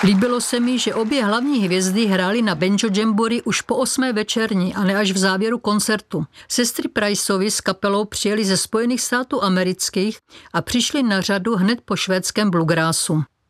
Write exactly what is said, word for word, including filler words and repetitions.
Líbilo se mi, že obě hlavní hvězdy hrály na banjo jamboree už po osmé večerní a ne až v závěru koncertu. Sestry Priceovy s kapelou přijeli ze Spojených států amerických a přišli na řadu hned po švédském bluegrassu.